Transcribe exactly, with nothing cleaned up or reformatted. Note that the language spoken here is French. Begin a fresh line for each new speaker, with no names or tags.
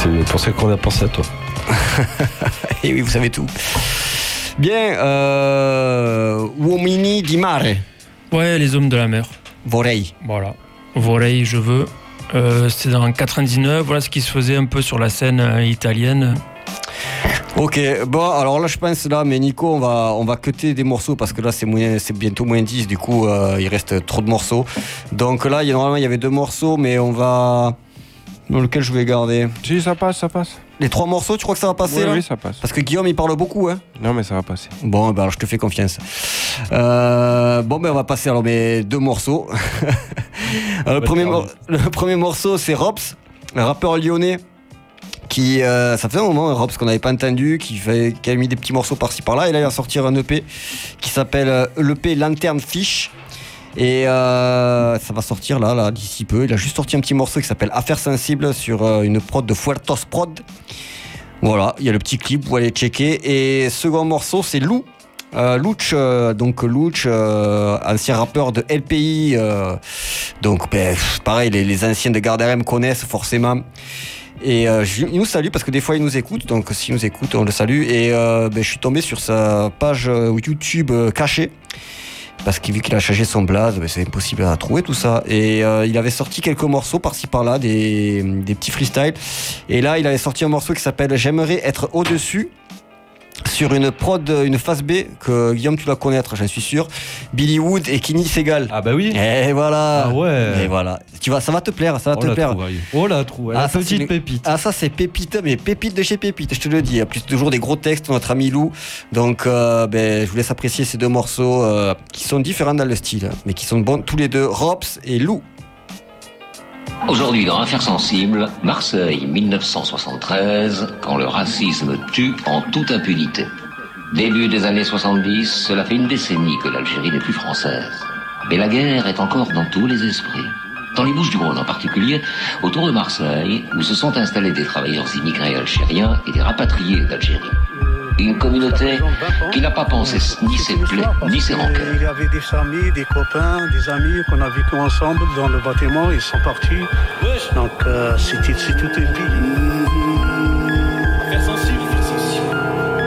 C'est pour ça qu'on a pensé à toi.
Et oui, vous savez tout. Bien, euh, Uomini di Mare.
Ouais, les hommes de la mer.
Vorrei.
Voilà. Vorrei, je veux. Euh, c'était dans quatre-vingt-dix-neuf. Voilà ce qui se faisait un peu sur la scène euh, italienne.
Ok, bon, alors là, je pense, là, mais Nico, on va, on va cutter des morceaux parce que là, c'est, moins, c'est bientôt moins dix, du coup, euh, il reste trop de morceaux. Donc là, il y a, normalement, il y avait deux morceaux, mais on va. Dans lequel je vais garder.
Si, ça passe, ça passe.
Les trois morceaux, tu crois que ça va passer
oui,
là ?
Oui, ça passe.
Parce que Guillaume, il parle beaucoup, hein ?
Non, mais ça va passer.
Bon, ben alors je te fais confiance. Euh, bon, ben on va passer alors mes deux morceaux. euh, le, premier mor- le premier morceau, c'est Rops, un rappeur lyonnais. Qui, euh, ça fait un moment, Rops, qu'on n'avait pas entendu, qui, fait, qui a mis des petits morceaux par-ci par-là. Et là, il va sortir un E P qui s'appelle euh, l'E P Lanterne Fish. Et euh, ça va sortir là, là, d'ici peu. Il a juste sorti un petit morceau qui s'appelle Affaires Sensibles sur euh, une prod de Fuertos Prod. Voilà, il y a le petit clip, vous allez checker. Et second morceau, c'est Lou. Euh, Louch, euh, donc Louch, euh, ancien rappeur de L P I. Euh, donc, ben, pareil, les, les anciens de Garde R M connaissent forcément. Et euh, je, il nous salue parce que des fois il nous écoute, donc s'il nous écoute, on le salue. Et euh, ben, je suis tombé sur sa page YouTube euh, cachée. Parce que vu qu'il a changé son blaze, ben, c'est impossible à trouver tout ça. Et euh, il avait sorti quelques morceaux par-ci par-là, des, des petits freestyles. Et là, il avait sorti un morceau qui s'appelle J'aimerais être au-dessus. Sur une prod, une phase B, que Guillaume tu dois connaître, j'en suis sûr. Billy Wood et Kenny Segal.
Ah bah oui.
Et voilà.
Ah ouais.
Et voilà. Tu vas, ça va te plaire, ça va
Oh
te
la
plaire.
trouvaille. Oh la trouvaille.
Ah,
La
ça,
petite
c'est-
pépite.
Ah ça c'est pépite, mais pépite de chez pépite, je te le dis. En plus toujours des gros textes, notre ami Lou. Donc euh, ben, je vous laisse apprécier ces deux morceaux euh, qui sont différents dans le style, mais qui sont bons tous les deux, Rops et Lou.
Aujourd'hui, dans Affaires sensibles, Marseille, dix-neuf cent soixante-treize, quand le racisme tue en toute impunité. Début des années soixante-dix, cela fait une décennie que l'Algérie n'est plus française. Mais la guerre est encore dans tous les esprits. Dans les Bouches-du-Rhône en particulier, autour de Marseille, où se sont installés des travailleurs immigrés algériens et des rapatriés d'Algérie. Une communauté qui n'a pas pensé ni ses plaies, ni ses rancœurs.
Il y avait des familles, des copains, des amis qu'on a vécu ensemble dans le bâtiment. Ils sont partis. Donc euh, c'était, c'est tout un pays.